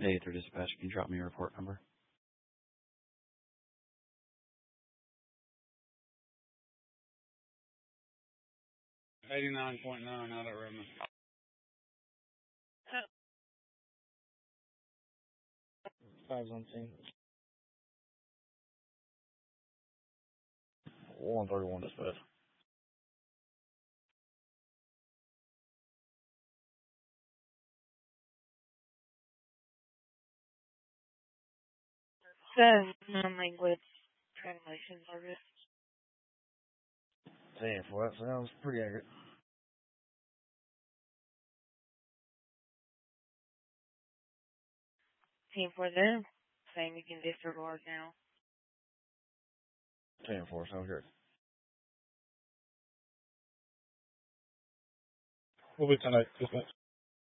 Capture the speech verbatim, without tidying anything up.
Hey, through dispatch, can you drop me a report number? eighty-nine point nine out at Redmond. Five's on scene. one thirty-one dispatch. The non-language translation service. ten four, that sounds pretty accurate. Team for them, saying you can disregard now. ten four, sounds good. We'll be tonight, dispatch.